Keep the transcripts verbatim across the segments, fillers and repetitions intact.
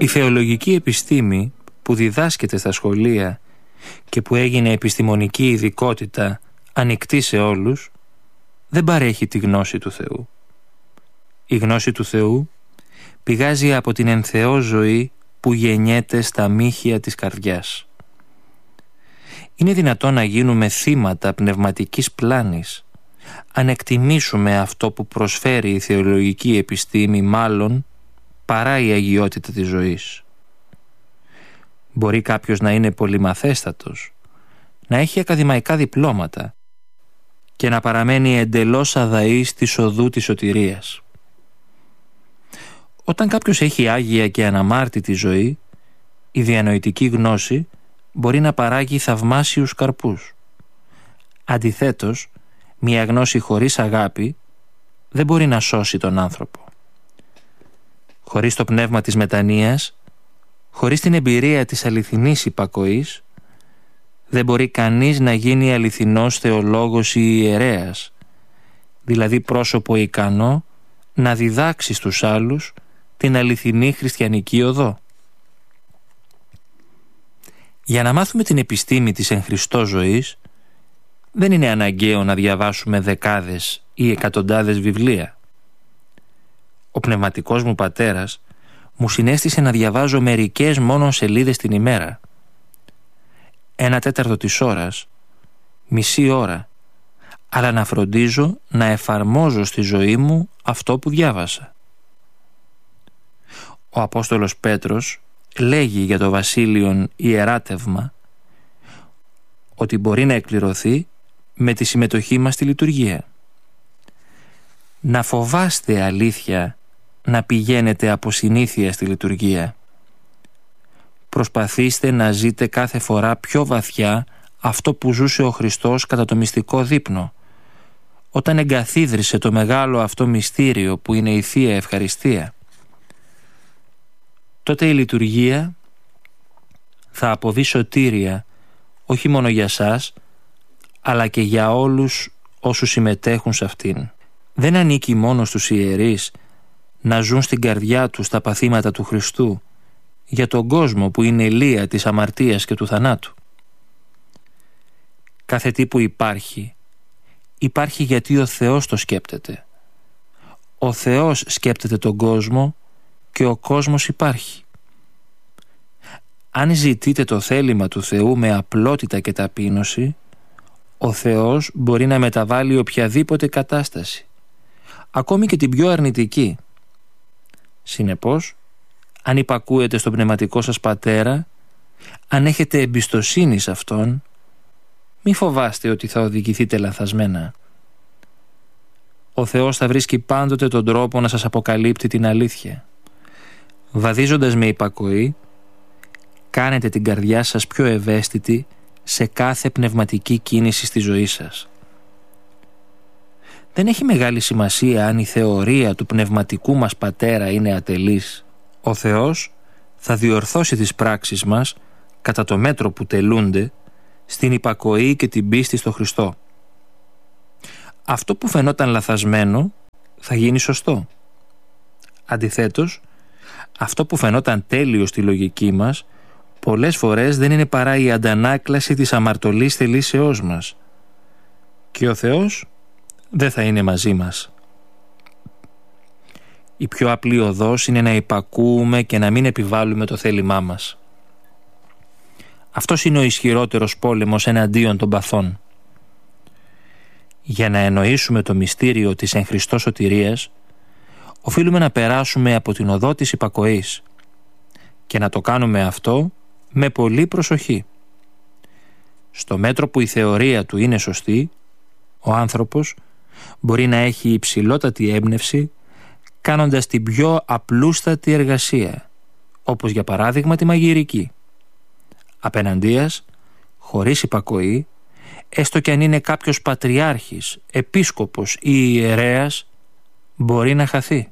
Η θεολογική επιστήμη που διδάσκεται στα σχολεία και που έγινε επιστημονική ειδικότητα ανοιχτή σε όλους, δεν παρέχει τη γνώση του Θεού. Η γνώση του Θεού πηγάζει από την εν Θεώ ζωή που γεννιέται στα μύχια της καρδιάς. Είναι δυνατόν να γίνουμε θύματα πνευματικής πλάνης αν εκτιμήσουμε αυτό που προσφέρει η θεολογική επιστήμη μάλλον παρά η αγιότητα της ζωής. Μπορεί κάποιος να είναι πολυμαθέστατος, να έχει ακαδημαϊκά διπλώματα και να παραμένει εντελώς αδαής της οδού της σωτηρίας. Όταν κάποιος έχει άγια και αναμάρτητη ζωή, η διανοητική γνώση μπορεί να παράγει θαυμάσιους καρπούς. Αντιθέτως, μια γνώση χωρίς αγάπη δεν μπορεί να σώσει τον άνθρωπο. Χωρίς το πνεύμα της μετανοίας, χωρίς την εμπειρία της αληθινής υπακοής, δεν μπορεί κανείς να γίνει αληθινός θεολόγος ή ιερέας, δηλαδή πρόσωπο ικανό να διδάξει στους άλλους την αληθινή χριστιανική οδό. Για να μάθουμε την επιστήμη της εν Χριστώ ζωής, δεν είναι αναγκαίο να διαβάσουμε δεκάδες ή εκατοντάδες βιβλία. Ο πνευματικός μου πατέρας μου συνέστησε να διαβάζω μερικές μόνο σελίδες την ημέρα. Ένα τέταρτο της ώρας, μισή ώρα, αλλά να φροντίζω να εφαρμόζω στη ζωή μου αυτό που διάβασα. Ο Απόστολος Πέτρος λέγει για το βασίλειον ιεράτευμα ότι μπορεί να εκπληρωθεί με τη συμμετοχή μας στη λειτουργία. Να φοβάστε αλήθεια να πηγαίνετε από συνήθεια στη λειτουργία. Προσπαθήστε να ζείτε κάθε φορά πιο βαθιά αυτό που ζούσε ο Χριστός κατά το μυστικό δείπνο, όταν εγκαθίδρυσε το μεγάλο αυτό μυστήριο που είναι η Θεία Ευχαριστία. Τότε η λειτουργία θα αποβεί σωτήρια όχι μόνο για σας, αλλά και για όλους όσους συμμετέχουν σε αυτήν. Δεν ανήκει μόνο στους ιερείς να ζουν στην καρδιά τους τα παθήματα του Χριστού για τον κόσμο που είναι λία της αμαρτίας και του θανάτου. Κάθε τι που υπάρχει, υπάρχει γιατί ο Θεός το σκέπτεται. Ο Θεός σκέπτεται τον κόσμο και ο κόσμος υπάρχει. Αν ζητείτε το θέλημα του Θεού με απλότητα και ταπείνωση, ο Θεός μπορεί να μεταβάλει οποιαδήποτε κατάσταση, ακόμη και την πιο αρνητική. Συνεπώς, αν υπακούετε στον πνευματικό σας πατέρα, αν έχετε εμπιστοσύνη σε αυτόν, μη φοβάστε ότι θα οδηγηθείτε λανθασμένα. Ο Θεός θα βρίσκει πάντοτε τον τρόπο να σας αποκαλύπτει την αλήθεια. Βαδίζοντας με υπακοή, κάνετε την καρδιά σας πιο ευαίσθητη σε κάθε πνευματική κίνηση στη ζωή σας. Δεν έχει μεγάλη σημασία αν η θεωρία του πνευματικού μας πατέρα είναι ατελής. Ο Θεός θα διορθώσει τις πράξεις μας κατά το μέτρο που τελούνται στην υπακοή και την πίστη στο Χριστό. Αυτό που φαινόταν λαθασμένο θα γίνει σωστό. Αντιθέτως, αυτό που φαινόταν τέλειο στη λογική μας πολλές φορές δεν είναι παρά η αντανάκλαση της αμαρτωλής θελήσεώς μας. Και ο Θεός δεν θα είναι μαζί μας. Η πιο απλή οδός είναι να υπακούουμε και να μην επιβάλλουμε το θέλημά μας. Αυτός είναι ο ισχυρότερος πόλεμος εναντίον των παθών. Για να εννοήσουμε το μυστήριο της εν Χριστώ σωτηρίας, οφείλουμε να περάσουμε από την οδό της υπακοής και να το κάνουμε αυτό με πολύ προσοχή. Στο μέτρο που η θεωρία του είναι σωστή, ο άνθρωπος μπορεί να έχει υψηλότατη έμπνευση κάνοντας την πιο απλούστατη εργασία, όπως για παράδειγμα τη μαγειρική. Απέναντίας, χωρίς υπακοή, έστω κι αν είναι κάποιος πατριάρχης, επίσκοπος ή ιερέας, μπορεί να χαθεί.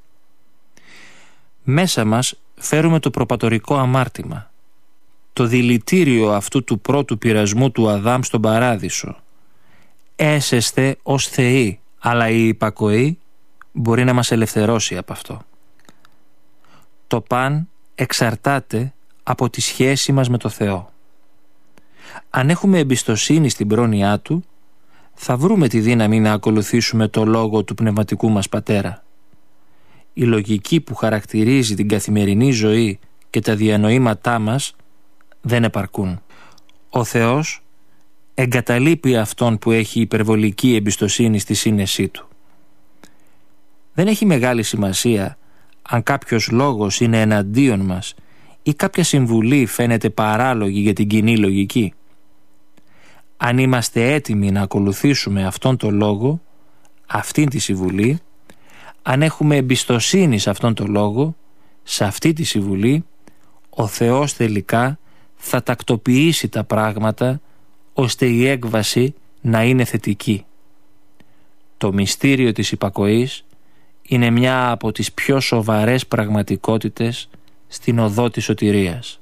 Μέσα μας φέρουμε το προπατορικό αμάρτημα, το δηλητήριο αυτού του πρώτου πειρασμού του Αδάμ στον παράδεισο. Έσεστε ως θεοί, αλλά η υπακοή μπορεί να μας ελευθερώσει από αυτό. Το παν εξαρτάται από τη σχέση μας με το Θεό. Αν έχουμε εμπιστοσύνη στην πρόνοιά Του, θα βρούμε τη δύναμη να ακολουθήσουμε το λόγο του πνευματικού μας Πατέρα. Η λογική που χαρακτηρίζει την καθημερινή ζωή και τα διανοήματά μας δεν επαρκούν. Ο Θεός εγκαταλείπει αυτόν που έχει υπερβολική εμπιστοσύνη στη σύνεσή Του. Δεν έχει μεγάλη σημασία αν κάποιος λόγος είναι εναντίον μας ή κάποια συμβουλή φαίνεται παράλογη για την κοινή λογική. Αν είμαστε έτοιμοι να ακολουθήσουμε αυτόν τον λόγο, αυτήν τη συμβουλή, αν έχουμε εμπιστοσύνη σε αυτόν τον λόγο, σε αυτή τη συμβουλή, ο Θεός τελικά θα τακτοποιήσει τα πράγματα ώστε η έκβαση να είναι θετική. Το μυστήριο της υπακοής είναι μια από τις πιο σοβαρές πραγματικότητες στην οδό της σωτηρίας.